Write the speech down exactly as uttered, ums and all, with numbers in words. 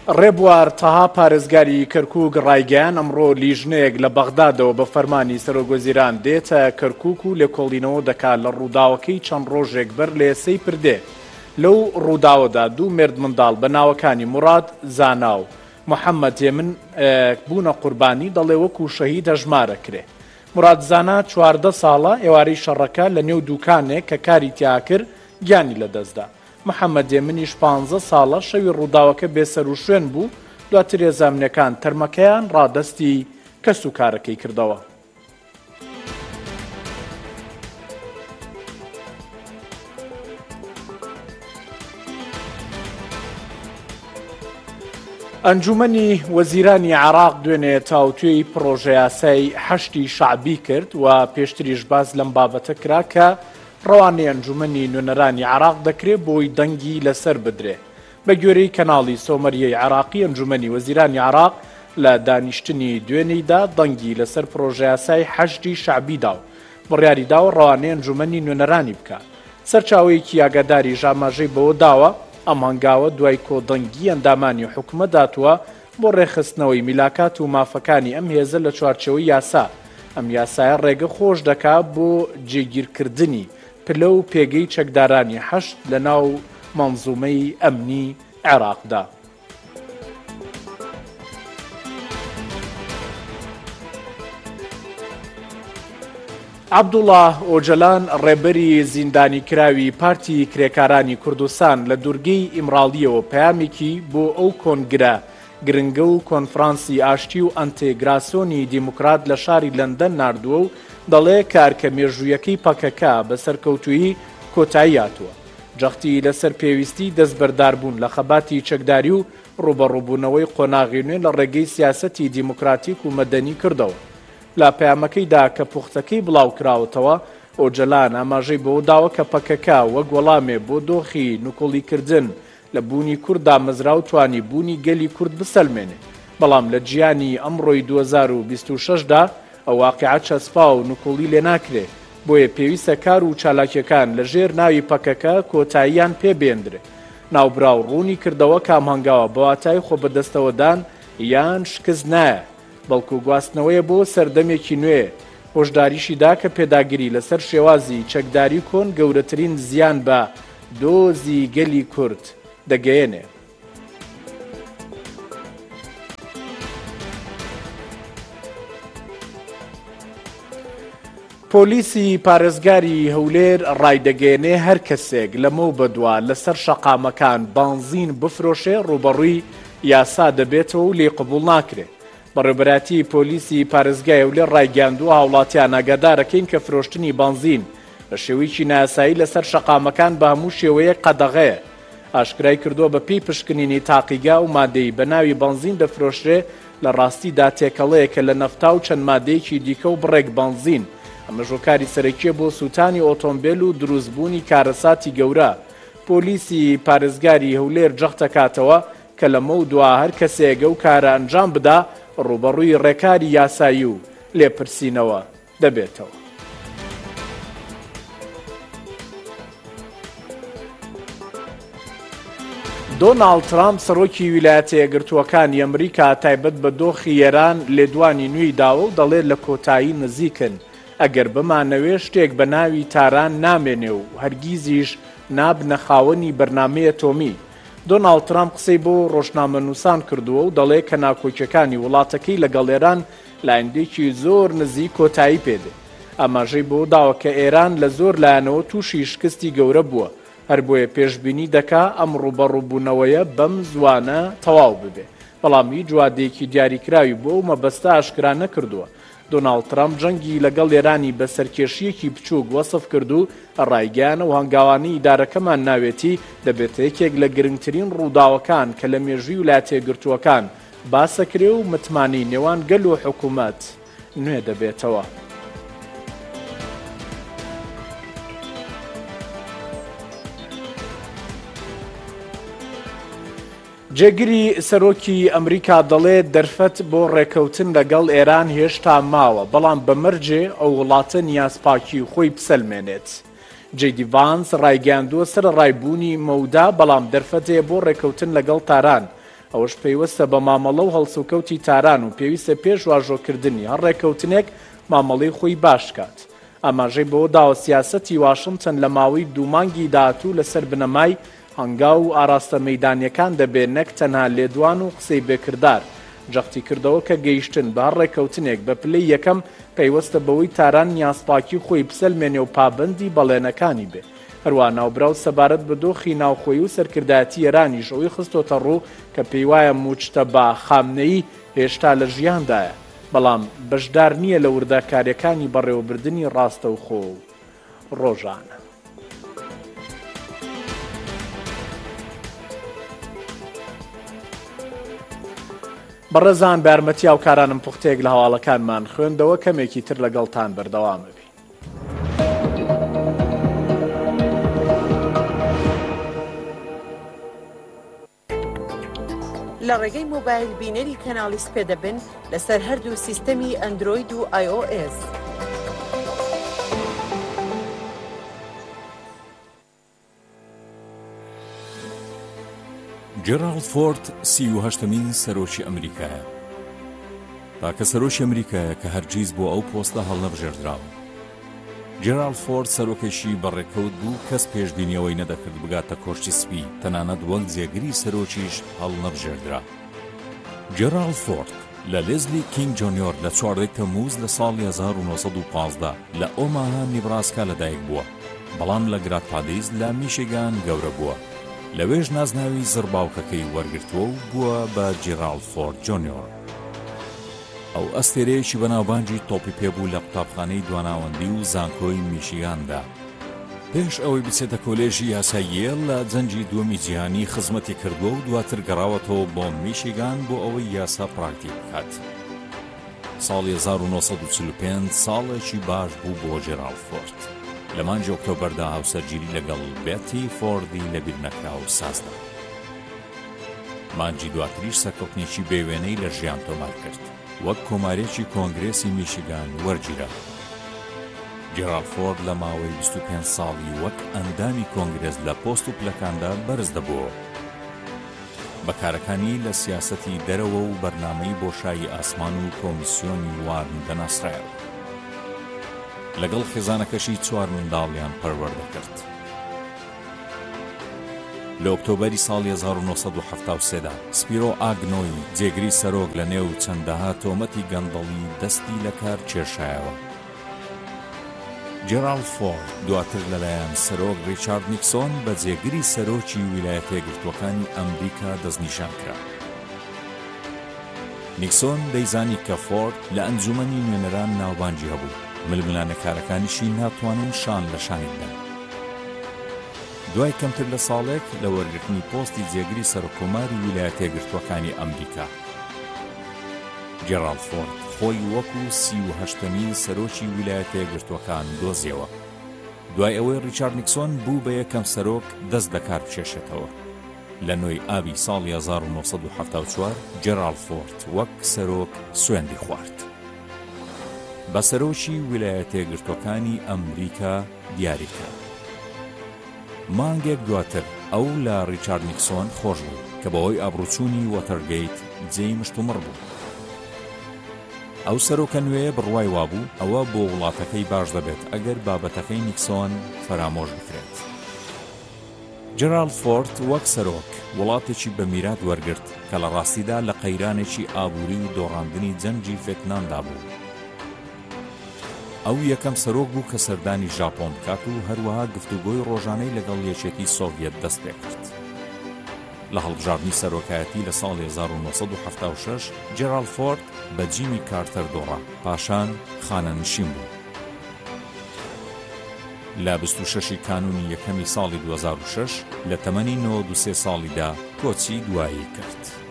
ڕێبوار تەها پارێزگاری کەرکووک ڕایگەیان ئەمڕۆ لیژنەیەک لە بەغدادەوە بە فەرمانی سەرۆکوەزیران دێتە کەرکووک و لێکۆڵینەوە دەکات لە ڕووداوەکەی چەند ڕۆژێک بەر لە ئێسەی پردێ. لەو ڕووداوەدا دوو مێرد منداڵ بە ناوەکانی موڕاد زانا و محەممەد هێمن بوونە قوربانی دەڵێ وەکو شەهید هەژمارە کرێ. موڕاد زانا چواردە ساڵە ئێوارەی شەڕەکە لە نێو دووکانێک کە کاری تیا کرد گیانی لەدەستدا. محەممەد هێمنیش پانزە ساڵە شەوی ڕووداوەکە بێسەر و شوێن بوو دواتر ێزامنەکان تەرمەکەیان ڕادەستی کەس و کارەکەی کردەوە. ئەنجومەنی وەزیرانی عێراق دوێنێ تاوتوێی پڕۆژە یاسای حەشتی شەعبی کرد و پێشتریش باز لەم بابەتە کرا کە ڕەوانەی ئەنجومەنی نوێنەرانی عێراق دەکرێت بۆی دەنگی لەسەر بدرێ. بە گوێرەی کەناڵی سۆمەریەی عێراقی ئەنجومەنی وەزیرانی عێراق لە دانیشتنی دوێنەیدا دەنگی لەسەر پڕۆژە یاسای حەشتی شەعبیدا و بڕیاریدا و ڕەوانەی ئەنجومەنی نوێنەرانی بکات. سەرچاوەیەکی ئاگاداری ژاماژەی بەوە داوە ئەم هەنگاوە دوای کۆدەنگی ئەندامانی حکومەت داتووە بۆ ڕێخستنەوەی میلاکات و مافەکانی ئەم هێزە لە چوارچەوەی یاسا. ئەم یاسایە ڕێگە خۆش دەکات بۆ جێگیرکردنی پلە و پێگەی چەکدارانی حەشت لە ناو مەنزومەی ئەمنی عێراقدا. عەبدوڵڵاه ئۆجەلان ڕێبەری زیندانی کراوی پارتی کرێکارانی کوردستان لە دوورگەی ئیمراڵیەوە پەیامێکی بۆ ئەو کۆنگرە گرنگە و کۆنفرانسی ئاشتی و ئەنتێگراسیۆنی دیموکرات لە شاری لەندەن ناردووە و دەڵێ کارکە مێژوویەکەی پەکەکە بە سەرکەوتووی کۆتایی هاتووە. جەختی لەسەر پێویستی دەستبەرداربوون لە خەباتی چەکداری و ڕوبەڕووبوونەوەی قۆناغی نوێ لە ڕێگەی سیاسەتی دیموکراتیک و مەدەنی کردەوە. لە پەیامەکەیدا کە پوختەکەی بڵاو کراوەتەوە ئۆجەلان ئاماژەی بەوە داوە کە پەکەکە وەک وەڵامێ بۆ دۆخی نوکۆڵیکردن لە بوونی کووردا مەزرا و توانی بوونی گەلی کورد بسەلمێنێ. بەڵام لە جیانی ئەمڕۆی دوو هەزار و بیست و شەشدا ئەو واقعە چەسپا و نوکۆڵی لێ ناکرێ. بۆیە پێویستە کار و چالاکیەکان لە ژێر ناوی پەکەکە کۆتاییان پێبێندرێ. ناوبراو ڕوونی کردەوە کام هەنگاوە بەواتای خۆ بەدەستەوەدان یان شکست نایە، بەڵکو گواستنەوەیە بۆ سەردەمێکی نوێ. هۆشداریشیدا کە پێداگیری لەسەر شێوازی چەکداری کۆن گەورەترین زیان بە دۆزی گەلی کورد دەگەیەنێ. پۆلیسی پارێزگاری هەولێر ڕایدەگەێنێ هەر کەسێک لەمە بەدووە لەسەر شەقامەکان بانزین بفرۆشێ ڕوبەڕووی یاسا دەبێتەوە و لێ قبوڵ ناکرێت. بەڕێبەراتی پۆلیسی پارێزگای هەولێر ڕایگەاندووە هاوڵاتیان ئاگادارەکەین کە فرۆشتنی بانزین بە شێوەیەکی نایاسایی لەسەر شەقامەکان بە هەموو شێوەیە قەدەغەیە. ئاشکرای کردووە بە پێی پشکنینی تاقیگا و مادەی بە ناوی بانزین دەفرۆشرێ لە ڕاستیدا تێکەڵەیە کە لە نەفتا و چەند مادەیەکی دیکە و بڕێک بانزین ئەمە ژۆکاری سەرەکیە بۆ سووتانی ئۆتۆمبیل و دروستبوونی کارەساتی گەورە. پۆلیسی پارێزگاری هەولێر جەخت دەکاتەوە کە لەمە و دوا هەر کەسێگە و کارە ئەنجام بدا ڕوبەڕووی ڕێکاری یاسایی و لێپرسینەوە دەبێتەوە. دۆناڵد ترامپ سەرۆکی ویلایەتە یەکگرتووەکانی ئەمریکا تایبەت بە دۆخی ئێران لێدوانی نوێی داوە و دەڵێت لە کۆتایی نزیکن ئەگەر بمانەوێ شتێک بە ناوی تاران نامێنێ و هەرگیزیش نابنە خاوەنی بەرنامەیە ئەتۆمی. دۆناڵد ترامپ قسەی بۆ ڕۆژنامەنووسان کردووە و دەڵێ کە ناکۆچەکانی وڵاتەکەی لەگەڵ ئێران لایەندێکی زۆر نزیک کۆتایی پێدێ. ئاماژەی بۆ داوە کە ئێران لە زۆر لایەنەوە تووشی شکستی گەورە بووە، هەر بۆیە پێشبینی دەکا ئەم ڕوبەڕووبوونەوەیە بەم زوانە تەواو ببێ. بەڵام هیچ وادەیەکی دیاریکراوی بۆ ئەو مەبەستە ئاشکرا نەکردووە. دۆناڵد ترامپ جەنگی لەگەڵ ئێرانی بە سەرکێشیەکی بچووک وەسف کرد و ڕایگەیانە و هەنگاوانەی ئیدارەکەمان ناوێتی دەبێت یەکێک لە گرنگترین ڕووداوەکان کە لە مێژووی ویلایەتە یەکگرتووەکان باسەکرێ و متمانی نێوان گەل و حکوومەت نوێ دەبێتەوە. جێگیری سەرۆکی ئەمریکا دەڵێت دەرفەت بۆ ڕێکەوتن لەگەڵ ئێران هێشتا ماوە، بەڵام بەمەرجێ ئەو وڵاتە نیازپاکی خۆی بسەلمێنێت. جێدی ڤانس ڕایگەاندووە سەر ڕایبوونی مەودا، بەڵام دەرفەتێ بۆ ڕێکەوتن لەگەڵ تاران ئەوەش پێیوەستە بە مامەڵە و هەڵسوکەوتی تاران و پێویستە پێش واژۆکردنی هەر ڕێکەوتنێک مامەڵەی خۆی باش کات. ئاماژەی بەوە داوە سیاسەتی واشنگتن لە ماوەی دوو مانگی داهاتوو لەسەر بنەمای هەنگاو و ئاراستە مەیدانیەکان دەبێت نەک تەنها لێدوان و قسەی بێکردار. جەختی کردەوە کە گەیشتن بە هەر ڕێکەوتنێک بە پلەی یەکەم پەیوەستە بەوەی تاران نیازپاکی خۆی بسەلمێنێ و پابەندی بەڵێنەکانی بێ. هەروە ناوبراو سەبارەت بە دۆخی ناوخۆیی و سەرکردایەتی ئێرانیش ئەوەی خستۆتە ڕوو کە پێی وایە موجتەبا خامنەیی هێشتا لە ژیاندایە، بەڵام بەشدار نییە لە وردەکاریەکانی بەڕێوەبردننی ڕاستەوخۆ و ڕۆژانە. بەڕێزان بارمەتی ئاوکارانم پوختێک لە هەواڵەکانمان خوێندەوە کەمێکی تر لەگەڵتان بەردەوامە بێ. لە ڕێگەی مۆبایل بینەری کەناڵی سپێ دەبن لەسەر هەردوو سیستەمی ئەندرۆید و آی ئۆ ئێس. جێرالد فۆرد سی و هەشتمین سەرۆکی ئەمریکایە. تاکە سەرۆکی ئەمریکایە کە هەرگیز بۆ ئەو پۆستە هەڵنەبژێردراوە. جێرالد فۆرد سەرۆکێکی بەڕێکەوت بوو، کەس پێشبینیەوەی نەدەکرد بگاتە کۆشتی سپی، تەنانەت وەک جێگری سەرۆکیش هەڵنەبژێردرا. جێرالد فۆرد لە لێزلی کینگ جۆنیۆر لە چواردەی تەمموز لە ساڵی هەزار و نۆسەد و پانزدە لە ئۆماها نیبراسکا لەدایک بووە، بەڵام لە گراتپادیز لە میشیگان گەورە بووە. لەوێژ نازناوی زڕباوکەکەی وەرگرتووە و بووە بە جێرالد فۆرد جۆنیۆر. ئەو ئەستێرەیەکی بەناوبانجی تۆپی پێبوو لە قوتابخانەی دواناوەندی و زانکۆی میشیگاندا. پێش ئەوەی بچێتە کۆلێژی یاسای یێل لە جەنجی دووەمی جیهانی خزمەتی کردووە و دواتر گەڕاوەتەوە بۆ میشیگان بۆ ئەوەی یاسا پراکتیک بکات. ساڵی هەزار و نۆسەد و چل و پێنج ساڵێکی باش بوو بۆ جێرالد فۆرد. لە مانجی ئۆکتۆبەردا هاوسەرگیری لەگەڵ بێتی فۆردی لەبیر نەکرا و سازدا. مانجی دواتریش سەرکەوتنێکی بێوێنەی لە ژیان تۆمار کرد، وەک کۆمارێکی کۆنگرێسی میشیگان وەرگیرا. جێرالد فۆرد لە ماوەی بیست و پێنج ساڵی وەک ئەندامی کۆنگرێس لە پۆست و پلەکاندا بەرز دەبووە. بەکارەکانی لە سیاسەتی دەرەوە و بەرنامەی بۆشایی ئاسمان و کۆمیسیۆنی وارن دەناسرایەوە. لەگەڵ خێزانەکەشی چوار منداڵیان پەروەردە کرد. لە ئۆکتۆبەری ساڵی هەزار و نۆسەد و هەفتاد و سێدا سپیرۆ ئاگنۆی جێگری سەرۆک لە نێو چەندەها تۆمەتی گەندەڵی دەستی لە کار کێشایەوە. جێرالد فۆرد دواتر لەلایەن سەرۆک ڕیچارد نیکسۆن بە جێگری سەرۆکی ویلایەتە یەکگرتووەکانی ئەمریکا دەستنیشان کرا. نیکسۆن دەیزانی کە فۆرد لە ئەنجومەنی نوێنەران ناوبانجی هەبوو، ململانەکارەکانیشی ناتوانن شان لە شانی بدەن. دوای کەمتر لە ساڵێک لە وەرگرتنی پۆستی جێگری سەرۆکۆماری ویلایەتە یەکگرتووەکانی ئەمریکا، جێرالد فۆرد خۆی وەکو سی و هەشتەمین سەرۆکی ویلایەتە یەکگرتووەکان دۆزیەوە. دوای ئەوەی ڕیچارد نیکسۆن بوو بە یەکەم سەرۆک دەست بەکار بچێشێتەوە. لە نۆی ئابی ساڵی هەزار و نۆسەد و هەفتاد و چوار جێرالد فۆرد وەک سەرۆک سوێندی خوارد. بە سەرۆکی ویلایەتە یەکگرتووەکانی ئەمریکا دیاریکرا. مانگێک دواتر ئەو لە ڕیچارد نیکسۆن خۆش بوو کە بەهۆی ئابڕوچوونی وۆتەرگەیت جێی مشتومڕ بوو. ئەو سەرۆکە نوێیە بڕوای وابوو ئەوە بۆ وڵاتەکەی باش دەبێت ئەگەر بابەتەکەی نیکسۆن فەرامۆش بکرێت. جێرالد فۆرد وەک سەرۆک وڵاتێکی بە میرات وەرگرت کە لە ڕاستیدا لە قەیرانێکی ئابووری و دۆڕاندنی جەنجی ڤێتنامدا بوو. ئەو یەکەم سەرۆک بوو کە سەردانی ژاپۆن بکات و هەروەها گفتوگۆی ڕۆژانەی لەگەڵ یەکێتی سۆڤیەت دەست پێ کرد. لە هەڵبژاردنی سەرۆکایەتی لە ساڵی هەزار و نۆسەد و هەفتاد و شەش جێرالد فۆرد بە جیمی کارتەر دۆڕا، پاشان خانەنشین بوو. لە بیست و شەشی کانونی یەکەمی ساڵی دوو هەزار و شەش لە تەمەنی نۆ و سێ ساڵیدا کۆچی دوایی کرد.